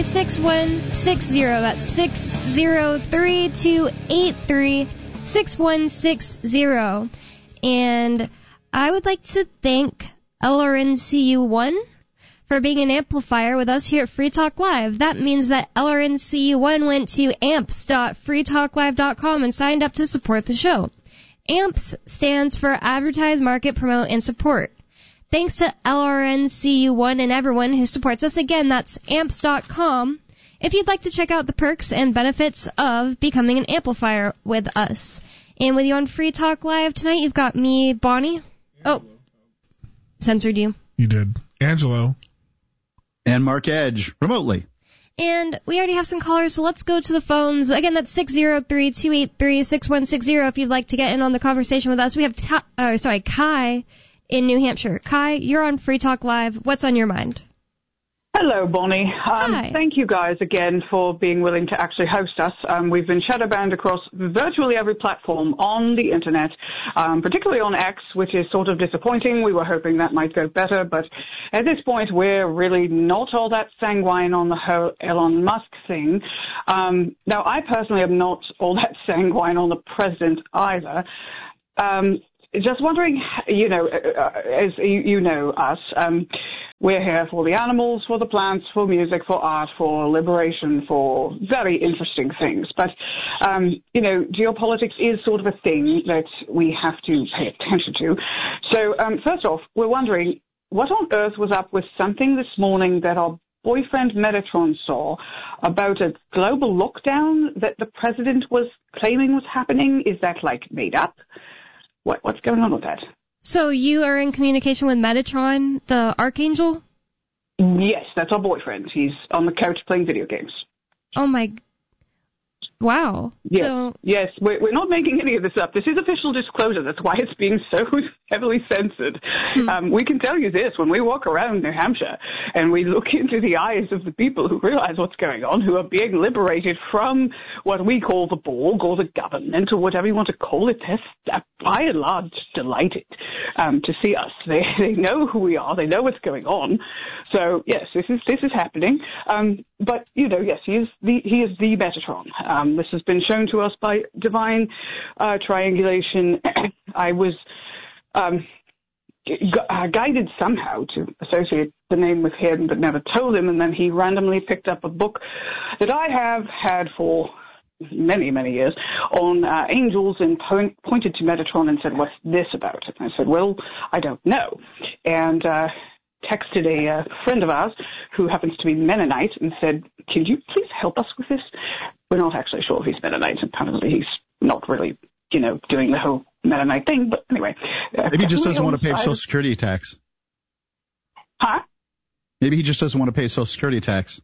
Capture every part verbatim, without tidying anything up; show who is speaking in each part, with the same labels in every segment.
Speaker 1: three, six one six zero. That's six zero three, two eight three, six one six zero. And I would like to thank L R N C U one for being an amplifier with us here at Free Talk Live. That means that L R N C U one went to amps dot free talk live dot com and signed up to support the show. AMPS stands for Advertise, Market, Promote, and Support. Thanks to L R N C U one and everyone who supports us. Again, that's amps dot com. If you'd like to check out the perks and benefits of becoming an amplifier with us. And with you on Free Talk Live tonight, you've got me, Bonnie. Oh, censored you.
Speaker 2: You did. Angelo.
Speaker 3: And Mark Edge, remotely.
Speaker 1: And we already have some callers, so let's go to the phones. Again, that's six zero three, two eight three, six one six zero if you'd like to get in on the conversation with us. We have, ta- uh, sorry, Kai in New Hampshire. Kai, you're on Free Talk Live. What's on your mind?
Speaker 4: Hello, Bonnie. Um,
Speaker 1: Hi.
Speaker 4: Thank you guys again for being willing to actually host us. Um, we've been shadow banned across virtually every platform on the Internet, um, particularly on X, which is sort of disappointing. We were hoping that might go better, but at this point we're really not all that sanguine on the whole Elon Musk thing. Um, now, I personally am not all that sanguine on the president either. Um, just wondering, you know, as you, you know us, um, we're here for the animals, for the plants, for music, for art, for liberation, for very interesting things. But, um, you know, geopolitics is sort of a thing that we have to pay attention to. So, um, first off, we're wondering, what on earth was up with something this morning that our boyfriend Metatron saw about a global lockdown that the president was claiming was happening? Is that, like, made up? What, what's going on with that?
Speaker 1: So you are in communication with Metatron, the Archangel?
Speaker 4: Yes, that's our boyfriend. He's on the couch playing video games.
Speaker 1: Oh, my... Wow.
Speaker 4: Yes,
Speaker 1: So,
Speaker 4: yes, we're, we're not making any of this up. This is official disclosure. That's why it's being so heavily censored.
Speaker 1: Hmm.
Speaker 4: Um, we can tell you this. When we walk around New Hampshire and we look into the eyes of the people who realize what's going on, who are being liberated from what we call the Borg or the government or whatever you want to call it, they're by and large delighted um, to see us. They, they know who we are. They know what's going on. So, yes, this is this is happening. Um, but, you know, yes, he is the, he is the Metatron. Um, this has been shown to us by divine uh, triangulation. I was um, gu- uh, guided somehow to associate the name with him, but never told him. And then he randomly picked up a book that I have had for many, many years on uh, angels and point, pointed to Metatron and said, "What's this about?" And I said, "Well, I don't know." And uh, texted a uh, friend of ours who happens to be Mennonite and said, "Can you please help us with this?" We're not actually sure if he's Mennonite. Apparently he's not really, you know, doing the whole Mennonite thing. But anyway. Uh,
Speaker 3: Maybe he just doesn't want to pay Social Security tax.
Speaker 4: Huh?
Speaker 3: Maybe he just doesn't want to pay Social Security tax.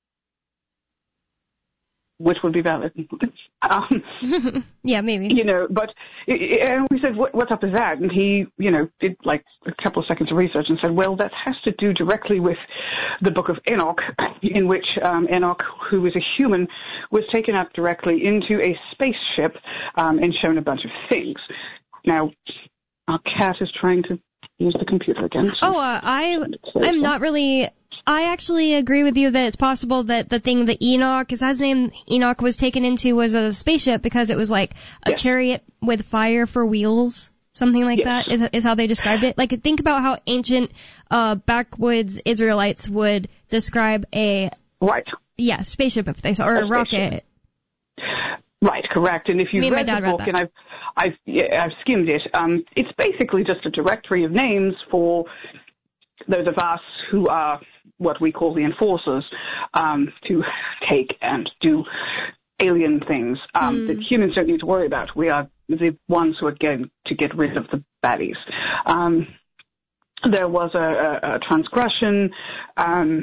Speaker 4: Which would be valid. um,
Speaker 1: yeah, maybe.
Speaker 4: You know, but, and we said, what, what's up with that? And he, you know, did like a couple of seconds of research and said, well, that has to do directly with the book of Enoch, in which um, Enoch, who was a human, was taken up directly into a spaceship um, and shown a bunch of things. Now, our cat is trying to use the computer again. So
Speaker 1: oh, uh, I, I'm not really... I actually agree with you that it's possible that the thing that Enoch, is his name Enoch was taken into was a spaceship because it was like a
Speaker 4: yes.
Speaker 1: chariot with fire for wheels, something like
Speaker 4: yes.
Speaker 1: that is, is how they described it. Like, think about how ancient uh, backwoods Israelites would describe a
Speaker 4: right,
Speaker 1: yeah, spaceship if they saw, or a, a rocket.
Speaker 4: Right, correct. And if you've read the book,
Speaker 1: read
Speaker 4: and I've I've yeah, I've skimmed it, um, it's basically just a directory of names for those of us who are what we call the enforcers, um, to take and do alien things um, mm. that humans don't need to worry about. We are the ones who are going to get rid of the baddies. Um, there was a, a, a transgression. Um,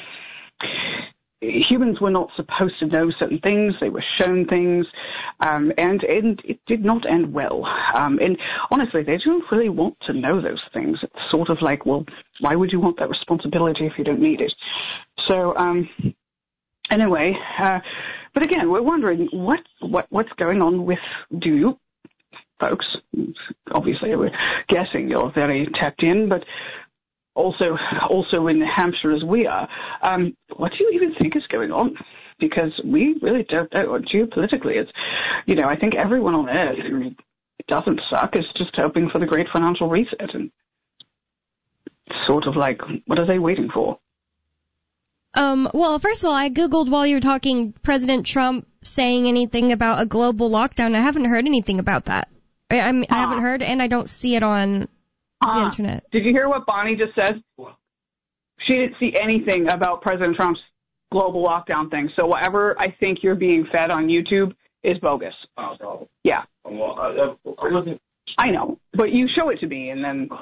Speaker 4: humans were not supposed to know certain things. They were shown things, um, and, and it did not end well. Um, and honestly, they don't really want to know those things. It's sort of like, well, why would you want that responsibility if you don't need it? So, um, anyway, uh, but again, we're wondering what, what what's going on with, do you folks, obviously we're guessing you're very tapped in, but also also in New Hampshire as we are. Um, what do you even think is going on? Because we really don't know. Geopolitically, it's, you know, I think everyone on Earth who doesn't suck is just hoping for the great financial reset, and sort of like, what are they waiting for?
Speaker 1: Um, well, first of all, I Googled while you were talking President Trump saying anything about a global lockdown. I haven't heard anything about that. I, I, mean, ah. I haven't heard, and I don't see it on ah. the internet.
Speaker 4: Did you hear what Bonnie just said? She didn't see anything about President Trump's global lockdown thing. So whatever I think you're being fed on YouTube is bogus. Oh, yeah. I know, but you show it to me, and then...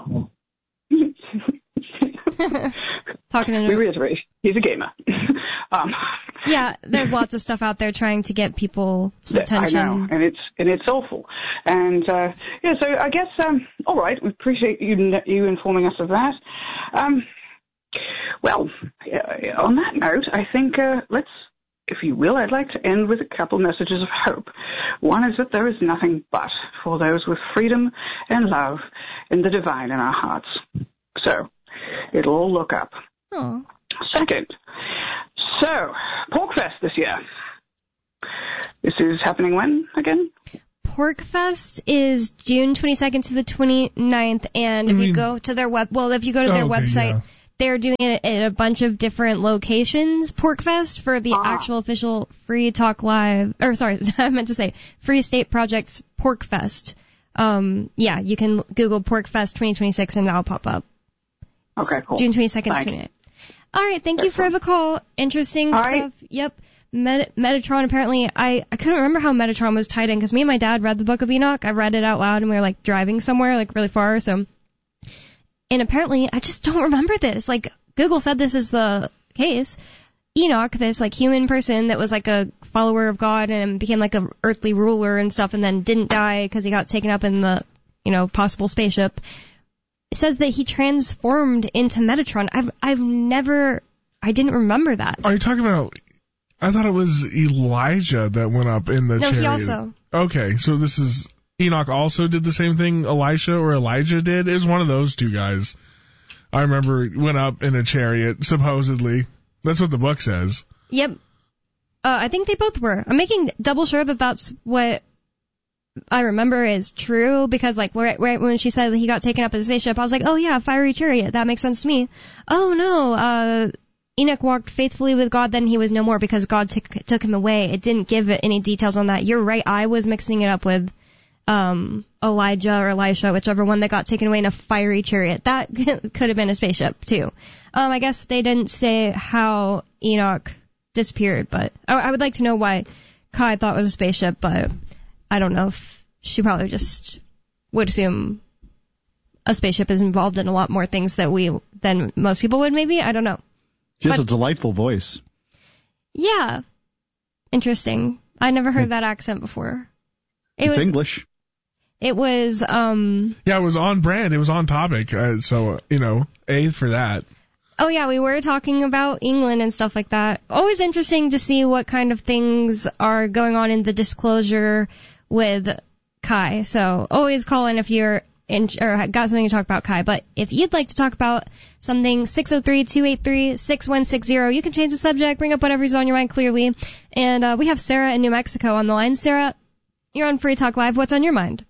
Speaker 1: Talking to
Speaker 4: we reiterate, he's a gamer. um,
Speaker 1: yeah, there's lots of stuff out there trying to get people's attention.
Speaker 4: I know, and it's and it's awful. And uh, yeah, so I guess um, all right, we appreciate you you informing us of that. Um, well, uh, on that note, I think uh, let's, if you will, I'd like to end with a couple messages of hope. One is that there is nothing but for those with freedom and love and the divine in our hearts. So it'll all look up.
Speaker 1: Aww.
Speaker 4: Second, so Porkfest this year. This is happening when again?
Speaker 1: Porkfest is June twenty-second to the twenty-ninth, and if you go to their web, well, if you go to their
Speaker 2: oh, okay,
Speaker 1: website,
Speaker 2: yeah.
Speaker 1: they're doing it at a bunch of different locations. Porkfest for the ah. actual official Free Talk Live, or sorry, I meant to say Free State Project's Porkfest. Um, yeah, you can Google Porkfest twenty twenty-six and that'll pop up.
Speaker 4: Okay, cool.
Speaker 1: June twenty-second to twenty-ninth. All right, thank you for the call. Interesting
Speaker 4: All
Speaker 1: stuff.
Speaker 4: Right.
Speaker 1: Yep. Met- Metatron, apparently, I, I couldn't remember how Metatron was tied in, because me and my dad read the Book of Enoch. I read it out loud, and we were, like, driving somewhere, like, really far, so... And apparently, I just don't remember this. Like, Google said this is the case. Enoch, this, like, human person that was, like, a follower of God and became, like, a earthly ruler and stuff, and then didn't die because he got taken up in the, you know, possible spaceship... It says that he transformed into Metatron. I've I've never, I didn't remember that.
Speaker 2: Are you talking about, I thought it was Elijah that went up in the
Speaker 1: no,
Speaker 2: chariot.
Speaker 1: No, he also.
Speaker 2: Okay, so this is, Enoch also did the same thing Elisha or Elijah did? It was one of those two guys. I remember went up in a chariot, supposedly. That's what the book says.
Speaker 1: Yep. Uh, I think they both were. I'm making double sure that that's what I remember is true, because like right, right when she said that he got taken up in a spaceship, I was like, oh yeah, fiery chariot, that makes sense to me. Oh no, uh, Enoch walked faithfully with God, then he was no more because God t- took him away. It didn't give it any details on that. You're right, I was mixing it up with um Elijah or Elisha, whichever one that got taken away in a fiery chariot. That could have been a spaceship too. Um, I guess they didn't say how Enoch disappeared, but I, I would like to know why Kai thought it was a spaceship, but I don't know if she probably just would assume a spaceship is involved in a lot more things that we than most people would, maybe. I don't know.
Speaker 3: She has
Speaker 1: but,
Speaker 3: a delightful voice.
Speaker 1: Yeah. Interesting. I never heard that accent before. It
Speaker 3: it's
Speaker 1: was,
Speaker 3: English.
Speaker 1: It was, um...
Speaker 2: Yeah, it was on brand. It was on topic. Uh, so, uh, you know, A for that.
Speaker 1: Oh, yeah, we were talking about England and stuff like that. Always interesting to see what kind of things are going on in the disclosure with Kai. So always call in if you're in, or got something to talk about Kai. But if you'd like to talk about something, six oh three, two eight three, six one six zero. You can change the subject, bring up whatever's on your mind clearly. And uh, we have Sarah in New Mexico on the line. Sarah, you're on Free Talk Live. What's on your mind?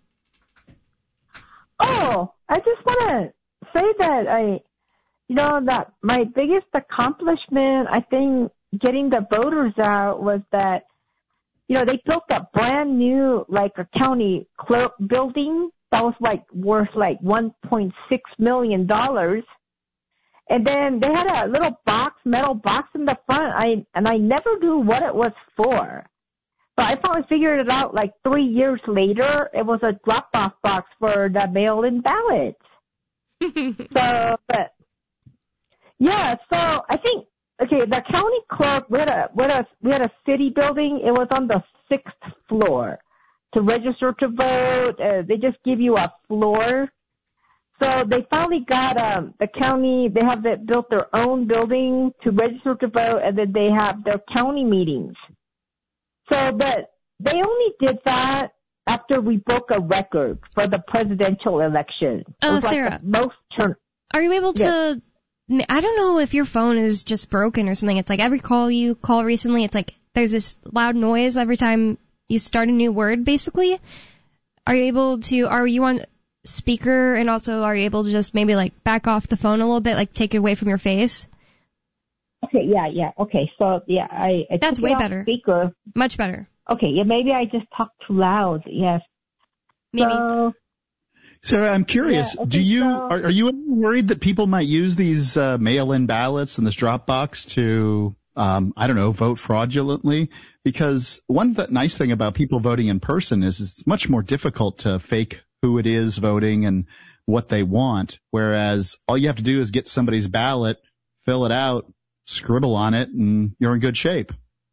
Speaker 5: Oh, I just want to say that I, you know, that my biggest accomplishment, I think, getting the voters out was that, you know, they built a brand new, like, a county clerk building that was, like, worth, like, one point six million dollars. And then they had a little box, metal box in the front, I and I never knew what it was for. But I finally figured it out, like, three years later. It was a drop-off box for the mail-in ballots. so, but, yeah, so I think, okay, the county clerk, we had a, we had a, we had a city building. It was on the sixth floor. To register to vote, uh, they just give you a floor. So they finally got um, the county, they have the, built their own building to register to vote, and then they have their county meetings. So, but they only did that after we broke a record for the presidential election.
Speaker 1: Oh,
Speaker 5: it was
Speaker 1: Sarah.
Speaker 5: Like the most turn.
Speaker 1: Are you able to
Speaker 5: yes.
Speaker 1: I don't know if your phone is just broken or something. It's like every call you call recently, it's like there's this loud noise every time you start a new word, basically. Are you able to, are you on speaker, and also are you able to just maybe like back off the phone a little bit, like take it away from your face?
Speaker 5: Okay, yeah, yeah. Okay, so yeah, I, I
Speaker 1: That's
Speaker 5: took
Speaker 1: way
Speaker 5: it off
Speaker 1: better.
Speaker 5: Speaker.
Speaker 1: Much better.
Speaker 5: Okay, yeah, maybe I just talked too loud. Yes.
Speaker 1: Maybe.
Speaker 5: So,
Speaker 3: Sarah, I'm curious.
Speaker 5: Yeah, okay,
Speaker 3: do you
Speaker 5: so-
Speaker 3: are, are you worried that people might use these uh, mail-in ballots and this drop box to, um, I don't know, vote fraudulently? Because one th- nice thing about people voting in person is it's much more difficult to fake who it is voting and what they want. Whereas all you have to do is get somebody's ballot, fill it out, scribble on it, and you're in good shape.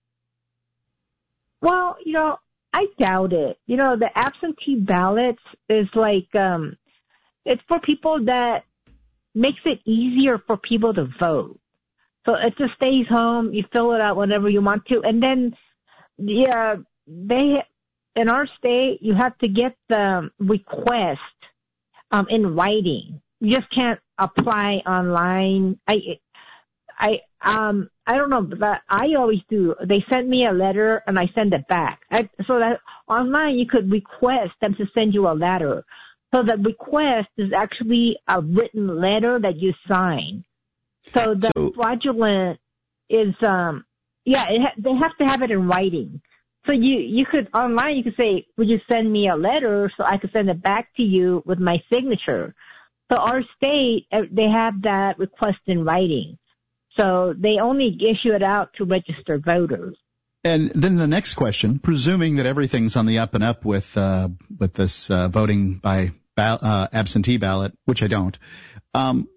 Speaker 5: well, you know, I doubt it. You know, the absentee ballots is like, um, it's for people that makes it easier for people to vote. So it just stays home. You fill it out whenever you want to. And then, yeah, they, in our state, you have to get the request, um, in writing. You just can't apply online. I, I, um, I don't know, but I always do. They send me a letter and I send it back. I, so that online you could request them to send you a letter. So the request is actually a written letter that you sign. So the
Speaker 3: So-
Speaker 5: fraudulent is, um, yeah, it ha- they have to have it in writing. So you, you could, online you could say, would you send me a letter so I could send it back to you with my signature? So our state, uh, they have that request in writing. So they only issue it out to registered voters.
Speaker 3: And then the next question, presuming that everything's on the up and up with uh, with this uh, voting by ba- uh, absentee ballot, which I don't, um,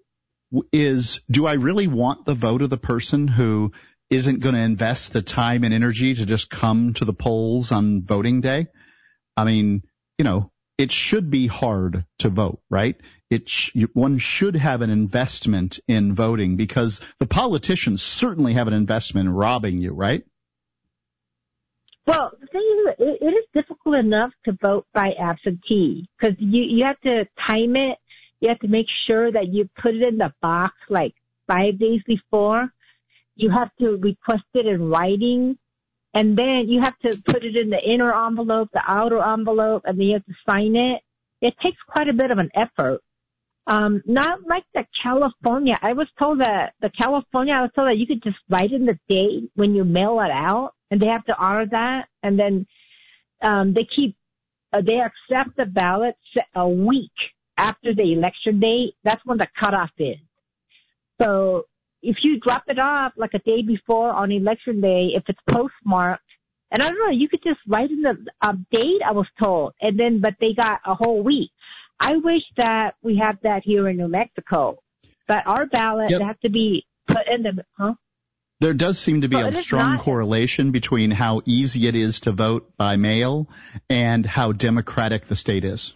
Speaker 3: is do I really want the vote of the person who isn't going to invest the time and energy to just come to the polls on voting day? I mean, you know, it should be hard to vote, right? It sh- one should have an investment in voting because the politicians certainly have an investment in robbing you, right?
Speaker 5: Well, the thing is, it, it is difficult enough to vote by absentee because you, you have to time it. You have to make sure that you put it in the box like five days before. You have to request it in writing. And then you have to put it in the inner envelope, the outer envelope, and then you have to sign it. It takes quite a bit of an effort. Um, not like the California. I was told that the California, I was told that you could just write in the date when you mail it out, and they have to honor that. And then um, they keep, uh, they accept the ballots a week after the election date. That's when the cutoff is. So if you drop it off like a day before on election day, if it's postmarked, and I don't know, you could just write in the uh, date, I was told, and then, but they got a whole week. I wish that we had that here in New Mexico, but our ballot
Speaker 3: Yep.
Speaker 5: has to be put in the, huh?
Speaker 3: There does seem to be
Speaker 5: Well, it
Speaker 3: a
Speaker 5: is
Speaker 3: strong
Speaker 5: not-
Speaker 3: correlation between how easy it is to vote by mail and how democratic the state is.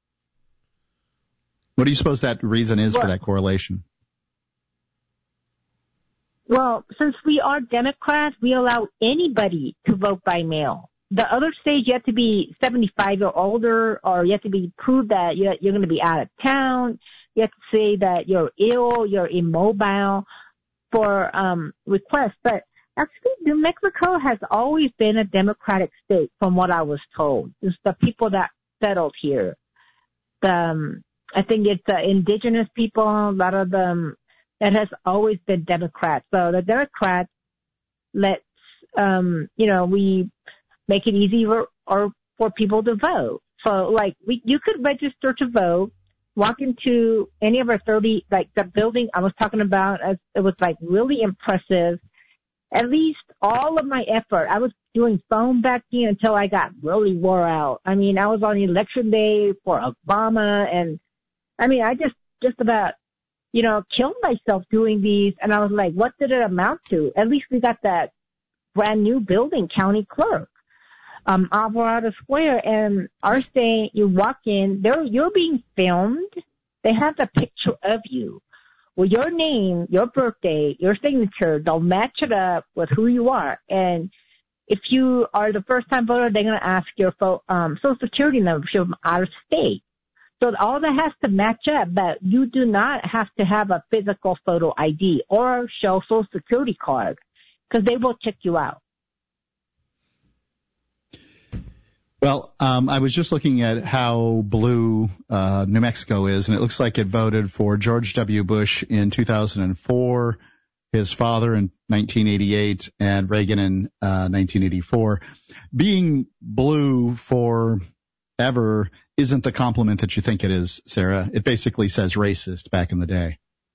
Speaker 3: What do you suppose that reason is for
Speaker 5: Well-
Speaker 3: that correlation?
Speaker 5: Well, since we are Democrats, we allow anybody to vote by mail. The other states, you have to be seventy-five or older, or you have to be prove that you're, you're going to be out of town. You have to say that you're ill, you're immobile for um, requests. But actually, New Mexico has always been a Democratic state, from what I was told. It's the people that settled here. The, um, I think it's the indigenous people, a lot of them. That has always been Democrats. So the Democrats let, um, you know, we make it easy for, or for people to vote. So like we, you could register to vote, walk into any of our thirty, like the building I was talking about, as it was like really impressive. At least all of my effort, I was doing phone banking until I got really wore out. I mean, I was on election day for Obama, and I mean, I just, just about, you know, killed myself doing these, and I was like, what did it amount to? At least we got that brand new building, county clerk, um, Alvarado Square, and our state, you walk in, there, you're being filmed. They have a picture of you with your name, your birthday, your signature. They'll match it up with who you are. And if you are the first time voter, they're going to ask your fo- um, social security number from out of state. So all that has to match up, but you do not have to have a physical photo I D or show social security card because they will check you out.
Speaker 3: Well, um, I was just looking at how blue uh, New Mexico is, and it looks like it voted for George W. Bush in two thousand four, his father in nineteen eighty-eight, and Reagan in uh, nineteen eighty-four. Being blue forever isn't the compliment that you think it is, Sarah. It basically says racist back in the day.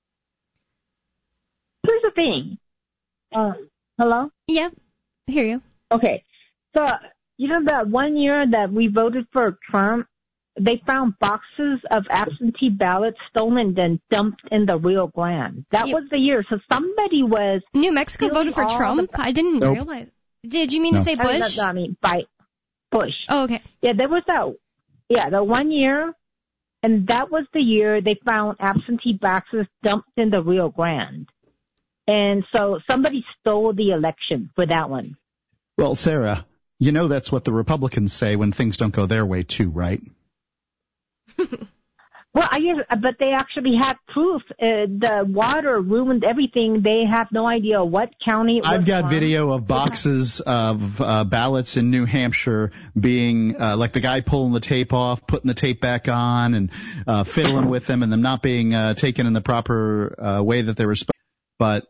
Speaker 5: Here's the thing. Uh, hello?
Speaker 1: Yeah, I hear you.
Speaker 5: Okay. So, you know that one year that we voted for Trump, they found boxes of absentee ballots stolen and dumped in the Rio Grande. That
Speaker 1: Yep.
Speaker 5: was the year. So somebody was...
Speaker 1: New Mexico
Speaker 5: stealing
Speaker 1: voted for
Speaker 5: all
Speaker 1: Trump?
Speaker 5: the-
Speaker 1: I didn't
Speaker 3: Nope.
Speaker 1: realize. Did you mean
Speaker 3: No.
Speaker 1: to say
Speaker 5: I mean,
Speaker 1: Bush?
Speaker 5: no, I mean, by Bush.
Speaker 1: Oh, okay.
Speaker 5: Yeah, there was that... Yeah, the one year, and that was the year they found absentee boxes dumped in the Rio Grande. And so somebody stole the election for that one.
Speaker 3: Well, Sarah, you know that's what the Republicans say when things don't go their way, too, right?
Speaker 5: Well, I guess, but they actually had proof. Uh, the water ruined everything. They have no idea what county it was
Speaker 3: I've got
Speaker 5: from.
Speaker 3: video of boxes of uh, ballots in New Hampshire being, uh, like the guy pulling the tape off, putting the tape back on, and uh, fiddling with them, and them not being uh, taken in the proper uh, way that they were supposed to. But